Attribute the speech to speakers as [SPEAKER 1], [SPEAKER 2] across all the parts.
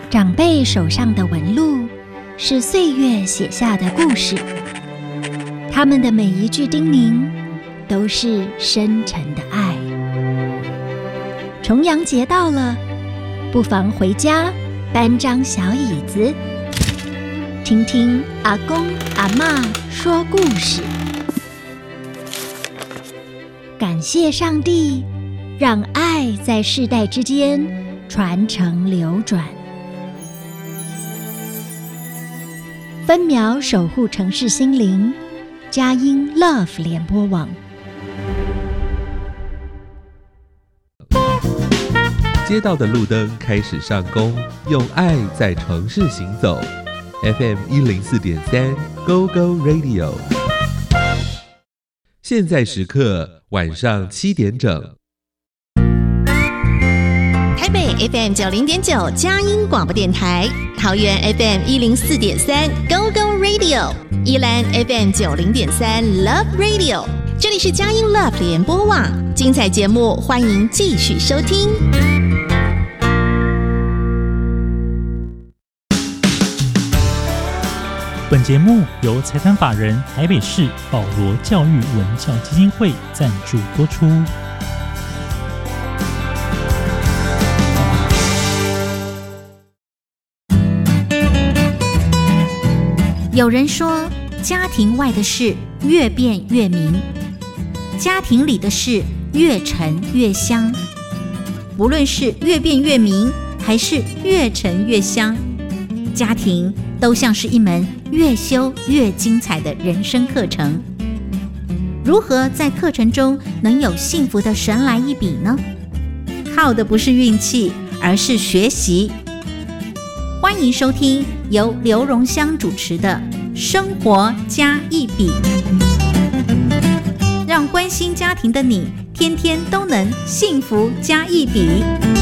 [SPEAKER 1] 长辈手上的纹路是岁月写下的故事，他们的每一句叮咛都是深沉的爱。重阳节到了，不妨回家搬张小椅子，听听阿公阿嬷说故事。感谢上帝，让爱在世代之间传承流转。分秒守护城市心灵，佳音 Love 联播网。
[SPEAKER 2] 街道的路灯开始上工，用爱在城市行走。FM 104.3 Go Go Radio。现在时刻晚上7点整。
[SPEAKER 3] 台北 FM 90.9佳音广播电台，桃园 FM 104.3 Go Go Radio， 宜兰 FM 90.3 Love Radio。这里是佳音 Love 联播网，精彩节目欢迎继续收听。
[SPEAKER 4] 本节目由财团法人台北市保罗教育文教基金会赞助播出。
[SPEAKER 5] 有人说，家庭外的事越变越明，家庭里的事越沉越香。不论是越变越明，还是越沉越香，家庭都像是一门越修越精彩的人生课程。如何在课程中能有幸福的神来一笔呢？靠的不是运气，而是学习。欢迎收听由刘荣香主持的《生活加一笔》，让关心家庭的你天天都能幸福加一笔。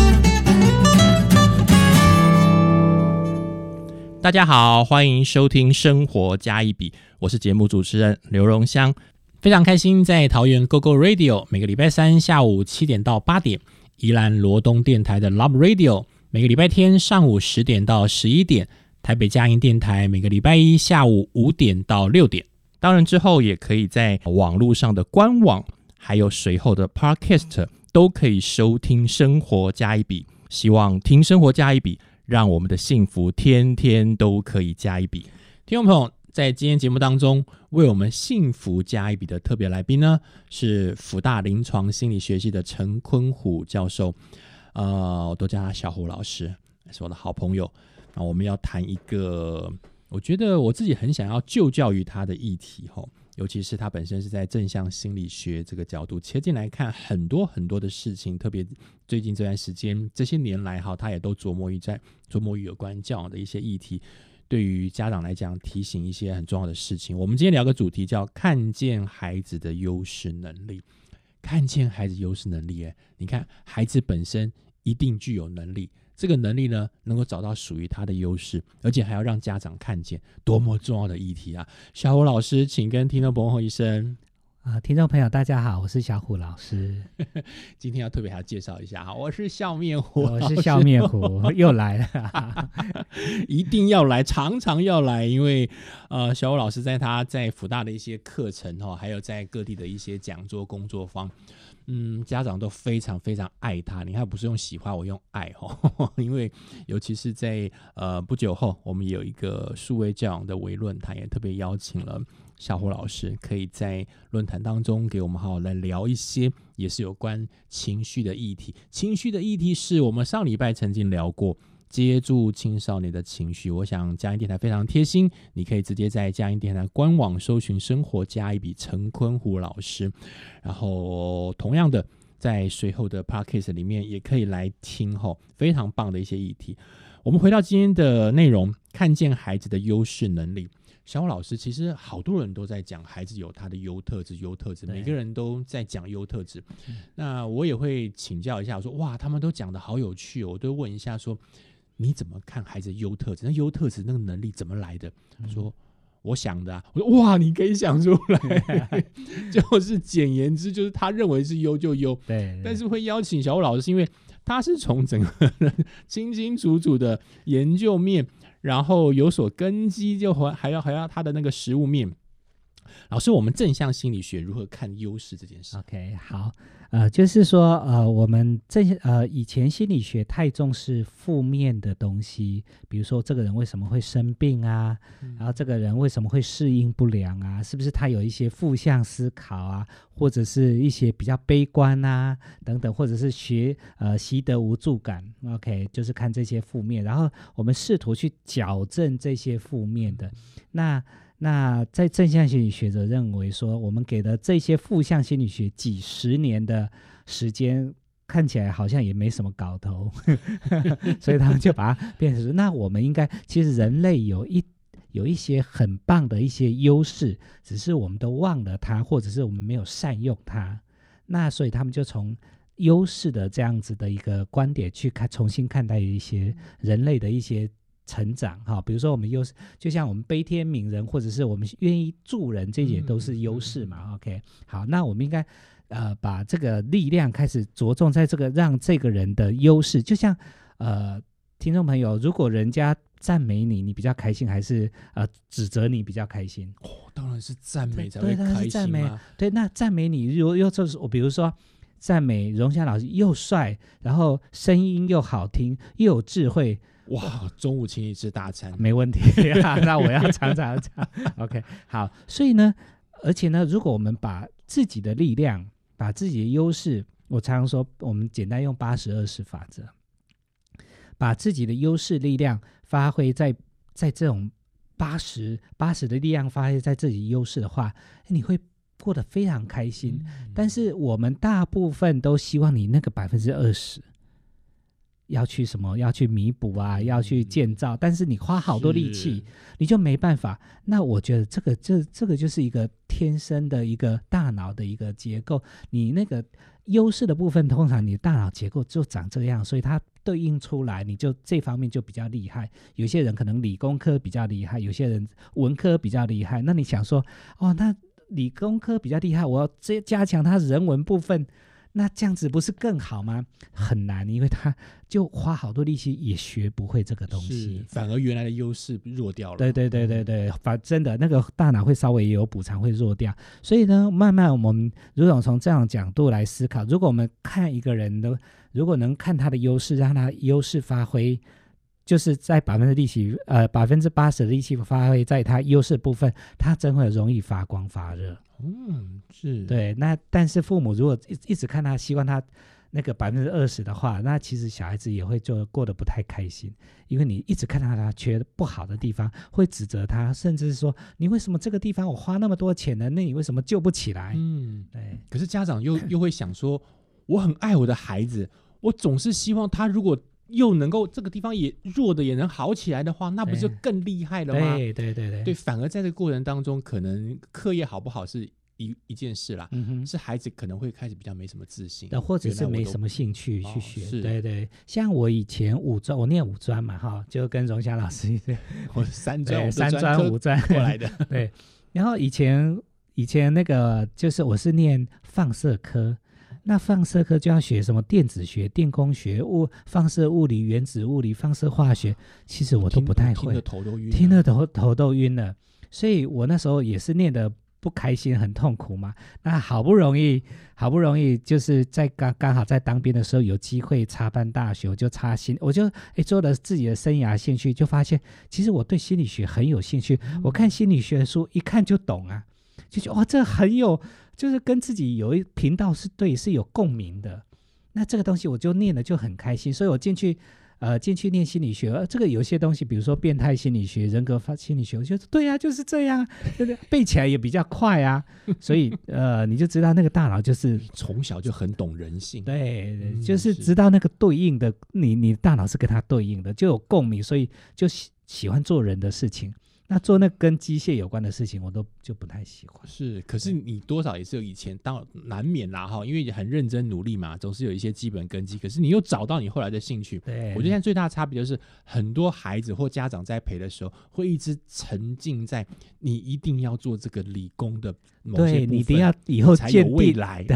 [SPEAKER 6] 大家好，欢迎收听《生活加一笔》，我是节目主持人刘荣香，非常开心在桃园 Go Go Radio 每个礼拜三下午7点到8点，宜兰罗东电台的 Love Radio 每个礼拜天上午10点到11点，台北佳音电台每个礼拜一下午5点到6点。当然之后也可以在网络上的官网还有随后的 Podcast 都可以收听《生活加一笔》，希望听《生活加一笔》让我们的幸福天天都可以加一笔。听众朋友，在今天节目当中为我们幸福加一笔的特别来宾呢，是辅大临床心理学系的陈坤虎教授，我都叫他小虎老师，是我的好朋友。那我们要谈一个我觉得我自己很想要就教于他的议题，尤其是他本身是在正向心理学这个角度切进来看很多很多的事情，特别最近这段时间这些年来他也都琢磨于有关教养的一些议题，对于家长来讲提醒一些很重要的事情。我们今天聊个主题叫看见孩子的优势能力。看见孩子优势能力，你看孩子本身一定具有能力，这个能力呢能够找到属于他的优势，而且还要让家长看见，多么重要的议题啊！小虎老师请跟听众朋友说一声。
[SPEAKER 7] 听众朋友大家好，我是小虎老师。
[SPEAKER 6] 今天要特别还要介绍一下，我是笑面虎，
[SPEAKER 7] 我是笑面虎又来了
[SPEAKER 6] 一定要来，常常要来，因为小虎老师他在辅大的一些课程还有在各地的一些讲座工作坊，家长都非常非常爱他。你看不是用喜欢，我用爱因为尤其是在不久后我们有一个数位教养的微论坛，也特别邀请了小虎老师，可以在论坛当中给我们好好来聊一些也是有关情绪的议题。情绪的议题是我们上礼拜曾经聊过，接住青少年的情绪。我想佳音电台非常贴心，你可以直接在佳音电台官网搜寻生活加一笔陈坤虎老师，然后同样的在随后的 Podcast 里面也可以来听非常棒的一些议题。我们回到今天的内容，看见孩子的优势能力。小虎老师，其实好多人都在讲孩子有他的优特质，每个人都在讲优特质。那我也会请教一下，我说哇，他们都讲得好有趣我都问一下说，你怎么看孩子的优特质？那优特质那个能力怎么来的？说我想的我说哇，你可以想出来就是简言之，就是他认为是优就优。对，但是会邀请小虎老师，因为他是从整个人清清楚楚的研究面，然后有所根基，就还要他的那个实务面。老师，我们正向心理学如何看优势这件事
[SPEAKER 7] ？OK， 好，就是说，我们以前心理学太重视负面的东西，比如说这个人为什么会生病啊，然后这个人为什么会适应不良啊，是不是他有一些负向思考啊，或者是一些比较悲观啊等等，或者是习得无助感 ，OK， 就是看这些负面，然后我们试图去矫正这些负面的，那在正向心理学者认为说，我们给了这些负向心理学几十年的时间，看起来好像也没什么搞头所以他们就把它变成说，那我们应该，其实人类有一些很棒的一些优势，只是我们都忘了它，或者是我们没有善用它。那所以他们就从优势的这样子的一个观点去重新看待一些人类的一些成长，比如说我们就像我们悲天悯人，或者是我们愿意助人，这些都是优势嘛。OK， 好，那我们应该把这个力量开始着重在这个让这个人的优势，就像听众朋友，如果人家赞美你，你比较开心，还是指责你比较开心？
[SPEAKER 6] 当然是赞美才会开心嘛。
[SPEAKER 7] 对，那赞美你又就是我比如说赞美荣祥老师又帅，然后声音又好听，又有智慧。
[SPEAKER 6] 哇，中午请你吃大餐，
[SPEAKER 7] 没问题那我要常常讲OK， 好，所以呢，而且呢，如果我们把自己的力量，把自己的优势，我常常说，我们简单用80-20法则，把自己的优势力量发挥在这种80的力量发挥在自己优势的话，你会过得非常开心。但是我们大部分都希望你那个20%要去弥补啊，要去建造，但是你花好多力气，你就没办法。那我觉得这个就是一个天生的一个大脑的一个结构，你那个优势的部分，通常你的大脑结构就长这样，所以它对应出来，你就这方面就比较厉害。有些人可能理工科比较厉害，有些人文科比较厉害。那你想说，那理工科比较厉害，我要加强他人文部分。那这样子不是更好吗？很难，因为他就花好多力气也学不会这个东西，
[SPEAKER 6] 反而原来的优势弱掉了。
[SPEAKER 7] 对，真的那个大脑会稍微也有补偿，会弱掉。所以呢，慢慢我们如果从这样的角度来思考，如果我们看一个人的，如果能看他的优势，让他优势发挥，就是在80%的力气发挥在他优势部分，他真会容易发光发热。
[SPEAKER 6] 是
[SPEAKER 7] 对。那但是父母如果一直看他，希望他那个20%的话，那其实小孩子也会就过得不太开心，因为你一直看到他缺不好的地方，会指责他，甚至是说你为什么这个地方我花那么多钱呢？那你为什么救不起来？对。
[SPEAKER 6] 可是家长又会想说，我很爱我的孩子，我总是希望他如果又能够这个地方也弱的也能好起来的话，那不是就更厉害了吗？
[SPEAKER 7] 对，
[SPEAKER 6] 反而在这个过程当中，可能课业好不好是一件事啦，是孩子可能会开始比较没什么自信，
[SPEAKER 7] 或者是没什么兴趣去学。对，像我以前我念五专嘛，就跟荣祥老师
[SPEAKER 6] 我三专
[SPEAKER 7] 五专
[SPEAKER 6] 过来的
[SPEAKER 7] 对，然后以前那个就是我是念放射科。那放射科就要学什么电子学、电工学、放射物理、原子物理、放射化学，其实我都不太会，听得头都晕了。所以我那时候也是念得不开心，很痛苦嘛。那好不容易就是在刚好在当兵的时候有机会插班大学，我就做了自己的生涯兴趣，就发现其实我对心理学很有兴趣。我看心理学的书一看就懂啊，就觉得这很有。就是跟自己有一频道是有共鸣的，那这个东西我就念了就很开心，所以我进去念心理学，这个有些东西，比如说变态心理学、人格心理学，我觉得对啊，就是这样，对不对？背起来也比较快啊，所以你就知道那个大脑就是
[SPEAKER 6] 从小就很懂人性，
[SPEAKER 7] 对，就是知道那个对应的，你大脑是跟它对应的，就有共鸣，所以就喜欢做人的事情。那做那跟机械有关的事情，我都就不太喜欢。
[SPEAKER 6] 是，可是你多少也是有以前难免啦因为很认真努力嘛，总是有一些基本根基。可是你又找到你后来的兴趣。
[SPEAKER 7] 对，
[SPEAKER 6] 我觉得现在最大的差别就是，很多孩子或家长在陪的时候，会一直沉浸在你一定要做这个理工的某些部分，
[SPEAKER 7] 对，你一定要以后
[SPEAKER 6] 才有未来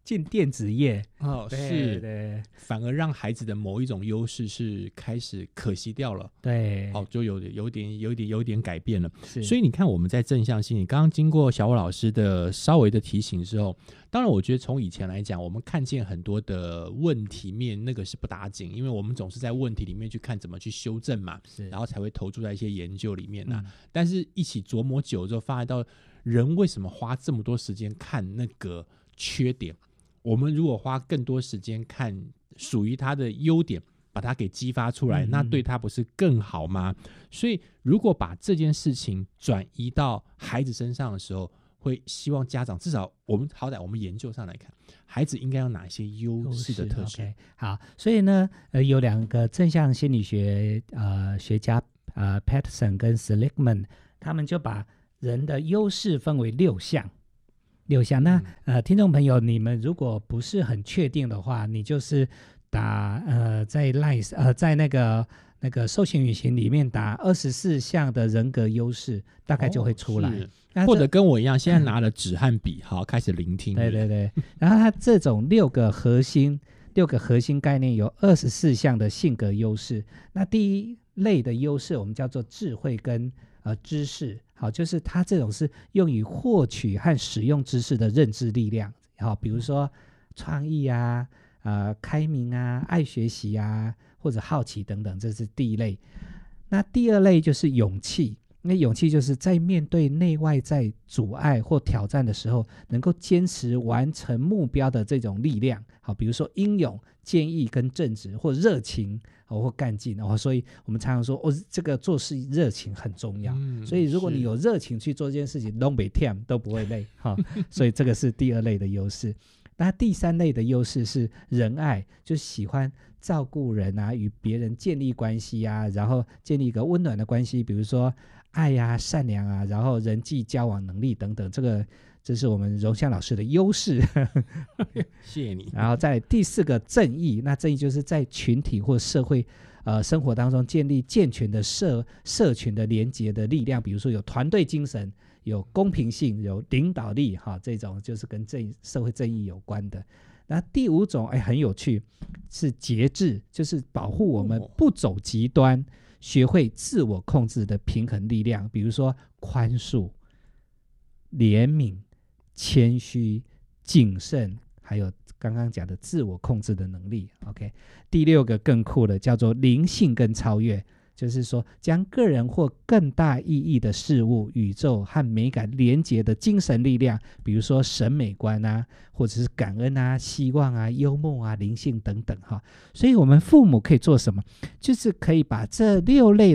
[SPEAKER 7] 进电子业
[SPEAKER 6] 是，
[SPEAKER 7] 对，
[SPEAKER 6] 反而让孩子的某一种优势是开始可惜掉了，
[SPEAKER 7] 对，
[SPEAKER 6] 就有点改变了。
[SPEAKER 7] 是，
[SPEAKER 6] 所以你看我们在正向心理刚刚经过小武老师的稍微的提醒之后，当然我觉得从以前来讲，我们看见很多的问题面那个是不打紧，因为我们总是在问题里面去看怎么去修正嘛，然后才会投注在一些研究里面但是一起琢磨久之后，发现到人为什么花这么多时间看那个缺点，我们如果花更多时间看属于他的优点，把它给激发出来，那对他不是更好吗？所以如果把这件事情转移到孩子身上的时候，会希望家长至少我们研究上来看，孩子应该有哪些优势的特质。
[SPEAKER 7] 好，所以呢有2个正向心理学学家Peterson 跟 Seligman， 他们就把人的优势分为6项。那听众朋友，你们如果不是很确定的话，你就是打在 Line 在那个受限语型里面打24项的人格优势，大概就会出来。
[SPEAKER 6] 或者跟我一样，现在拿了纸和笔，好开始聆听。
[SPEAKER 7] 对。然后它这种6个核心概念有24项的性格优势。那第一类的优势我们叫做智慧跟知识，好，就是它这种是用于获取和使用知识的认知力量，好，比如说创意啊、开明啊、爱学习啊，或者好奇等等，这是第一类。那第2类就是勇气。那勇气就是在面对内外在阻碍或挑战的时候，能够坚持完成目标的这种力量。好，比如说英勇、坚毅跟正直，或热情或干劲。所以我们常常说这个做事热情很重要。所以如果你有热情去做这件事情，都不累，都不会累。所以这个是第2类的优势。那第3类的优势是仁爱，就喜欢照顾人啊，与别人建立关系啊，然后建立一个温暖的关系，比如说爱啊、善良啊，然后人际交往能力等等，这是我们荣香老师的优势。
[SPEAKER 6] 谢谢你。
[SPEAKER 7] 然后在第4个正义，那正义就是在群体或社会生活当中建立健全的社群的连结的力量，比如说有团队精神、有公平性、有领导力，这种就是跟社会正义有关的。那第5种很有趣，是节制，就是保护我们不走极端，学会自我控制的平衡力量，比如说宽恕、怜悯、谦虚、谨慎，还有刚刚讲的自我控制的能力。 OK， 第6个更酷的叫做灵性跟超越，就是说将个人或更大意义的事物、宇宙和美感连结的精神力量，比如说审美观啊，或者是感恩啊、希望啊、幽默啊、灵性等等。所以我们父母可以做什么，就是可以把这6类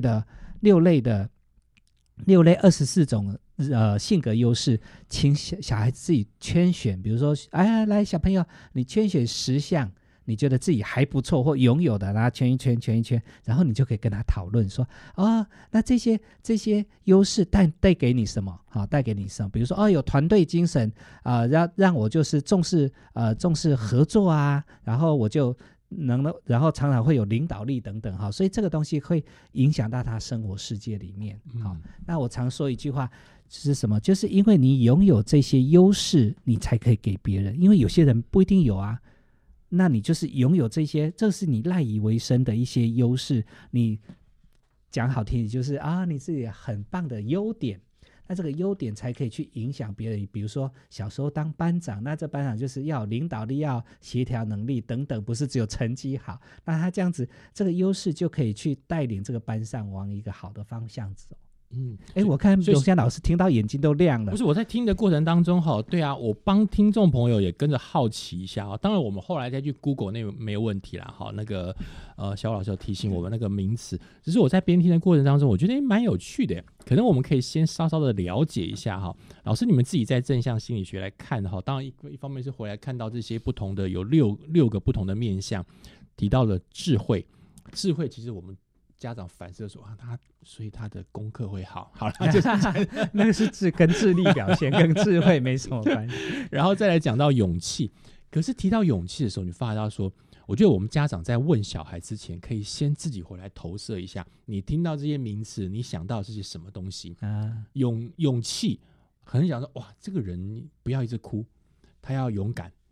[SPEAKER 7] 24种性格优势，请小孩子自己圈选。比如说来小朋友，你圈选10项你觉得自己还不错或拥有的，然后圈一圈，然后你就可以跟他讨论说那这些优势带给你什么？带给你什么？比如说有团队精神让我就是重视合作啊，然后我就然后常常会有领导力等等。所以这个东西会影响到他生活世界里面。那我常说一句话是什么？就是因为你拥有这些优势，你才可以给别人，因为有些人不一定有啊。那你就是拥有这些，这是你赖以为生的一些优势，你讲好听就是你自己很棒的优点，那这个优点才可以去影响别人。比如说小时候当班长，那这班长就是要有领导力、要协调能力等等，不是只有成绩好。那他这样子，这个优势就可以去带领这个班上往一个好的方向走。我看荣香老师听到眼睛都亮了。
[SPEAKER 6] 不是，我在听的过程当中对啊，我帮听众朋友也跟着好奇一下当然我们后来再去 Google 那没有问题啦那个小老师有提醒我们那个名词，只是我在边听的过程当中，我觉得蛮有趣的，可能我们可以先稍稍的了解一下老师你们自己在正向心理学来看当然一方面是回来看到这些不同的有六个不同的面向，提到了智慧其实我们家长反射说所以他的功课会好了，就是
[SPEAKER 7] 那个是跟智力表现跟智慧没什么关系。
[SPEAKER 6] 然后再来讲到勇气，可是提到勇气的时候，你发现到说，我觉得我们家长在问小孩之前，可以先自己回来投射一下，你听到这些名词，你想到这些什么东西勇气，很想说哇，这个人不要一直哭，他要勇敢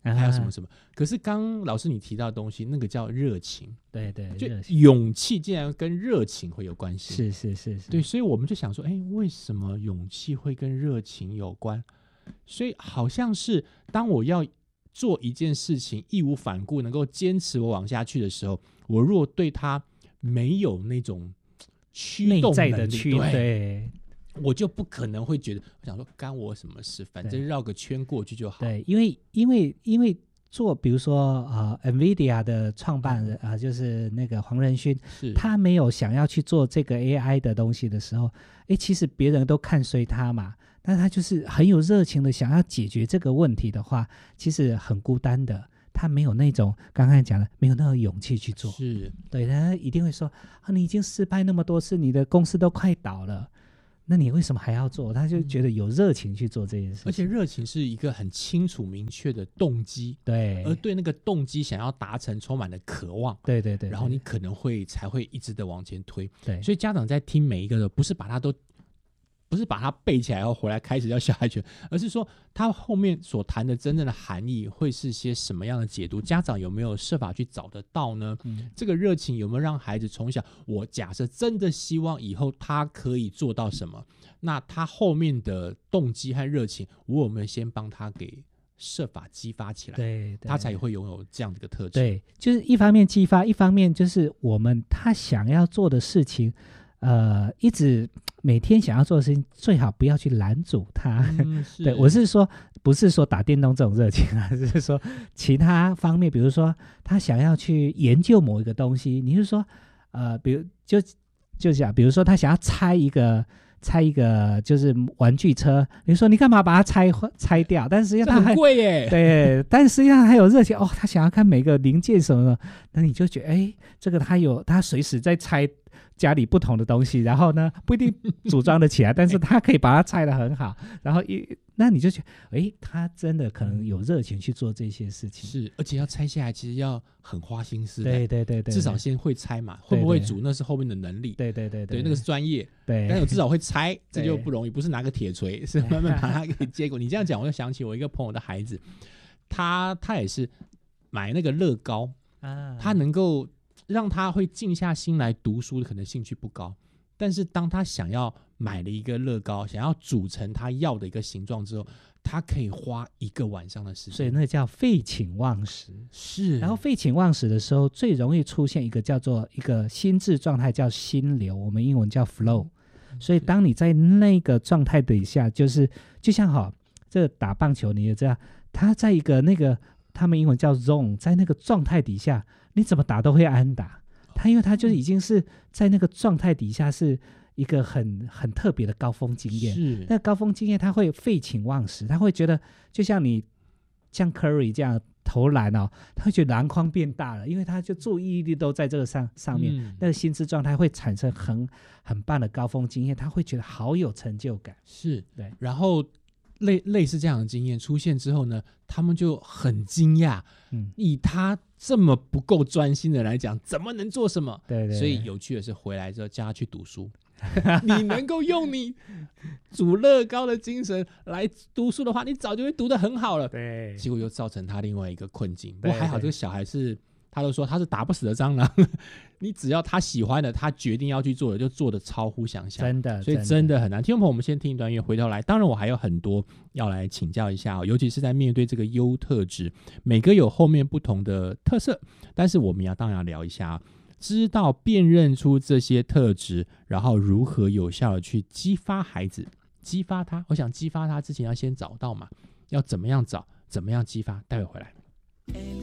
[SPEAKER 6] 还有什么什么。可是刚老师你提到的东西，那个叫热情，
[SPEAKER 7] 对对，
[SPEAKER 6] 就
[SPEAKER 7] 热情
[SPEAKER 6] 勇气竟然跟热情会有关系。
[SPEAKER 7] 是，
[SPEAKER 6] 对，所以我们就想说，为什么勇气会跟热情有关？所以好像是当我要做一件事情义无反顾能够坚持我往下去的时候，我如果对它没有那种驱动能力，
[SPEAKER 7] 内在的对，
[SPEAKER 6] 我就不可能会觉得，我想说干我什么事，反正绕个圈过去就好。
[SPEAKER 7] 对，因为做比如说NVIDIA 的创办人就是那个黄仁勋，他没有想要去做这个 AI 的东西的时候，其实别人都看衰他嘛，但他就是很有热情的想要解决这个问题的话，其实很孤单的。他没有那种刚才讲的，没有那种勇气去做。
[SPEAKER 6] 是，
[SPEAKER 7] 对，他一定会说你已经失败那么多次，你的公司都快倒了，那你为什么还要做？他就觉得有热情去做这件事情，
[SPEAKER 6] 而且热情是一个很清楚明确的动机，
[SPEAKER 7] 对，
[SPEAKER 6] 而对那个动机想要达成充满了渴望，
[SPEAKER 7] 对，
[SPEAKER 6] 然后你可能才会一直的往前推。
[SPEAKER 7] 对，
[SPEAKER 6] 所以家长在听每一个的，不是把它背起来然后回来开始要小孩学，而是说他后面所谈的真正的含义会是些什么样的解读，家长有没有设法去找得到呢？这个热情有没有让孩子从小，我假设真的希望以后他可以做到什么，那他后面的动机和热情我有没有先帮他给设法激发起来，
[SPEAKER 7] 对，
[SPEAKER 6] 他才会拥有这样的一个特质。
[SPEAKER 7] 对，就是一方面激发，一方面就是他想要做的事情一直每天想要做的事情，最好不要去拦阻他。对，我是说不是说打电动这种热情啊，是说其他方面，比如说他想要去研究某一个东西，你是说比如就讲，比如说他想要拆一个就是玩具车，你说你干嘛把它拆掉？但实际上他
[SPEAKER 6] 很贵耶。
[SPEAKER 7] 对，但实际上他有热情他想要看每个零件什么的，那你就觉得这个他随时在拆家里不同的东西，然后呢不一定组装得起来，但是他可以把它拆得很好，然后那你就觉得他真的可能有热情去做这些事情。
[SPEAKER 6] 是，而且要拆下来其实要很花心思的。
[SPEAKER 7] 对，
[SPEAKER 6] 至少先会拆嘛，会不会煮那是后面的能力。对，那个是专业。对，但是至少会拆，这就不容易，不是拿个铁锤，是慢慢把它给接过。你这样讲我就想起我一个朋友的孩子，他也是买那个乐高他能够让他会静下心来读书的，可能兴趣不高，但是当他想要买了一个乐高，想要组成他要的一个形状之后，他可以花1个晚上的时间。
[SPEAKER 7] 所以那叫废寝忘食。
[SPEAKER 6] 是，
[SPEAKER 7] 然后废寝忘食的时候，最容易出现一个叫做一个心智状态，叫心流，我们英文叫 flow。所以当你在那个状态底下，就像这打棒球你也知道，他在一个那个他们英文叫 zone， 在那个状态底下，你怎么打都会安打。因为他就已经是在那个状态底下，是一个很特别的高峰经验。是，那高峰经验他会废寝忘食，他会觉得就像Curry 这样投篮他会觉得篮筐变大了，因为他就注意力都在这个上面，那个心智状态会产生很棒的高峰经验，他会觉得好有成就感。
[SPEAKER 6] 是，对。然后类似这样的经验出现之后呢，他们就很惊讶，以他这么不够专心的来讲，怎么能做什么？对，所以有趣的是回来之后叫他去读书。你能够用你煮乐高的精神来读书的话，你早就会读得很好了。对，结果又造成他另外一个困境。不过还好，这个小孩他都说他是打不死的蟑螂，你只要他喜欢的，他决定要去做的，就做的超乎想象，真的，所以真的很难。听众朋友，我们先听一段音乐，回头来。当然，我还有很多要来请教一下尤其是在面对这个优特质，每个有后面不同的特色，但是我们当然要聊一下知道辨认出这些特质，然后如何有效的去激发孩子，激发他。我想激发他之前要先找到嘛，要怎么样找，怎么样激发，待会回来。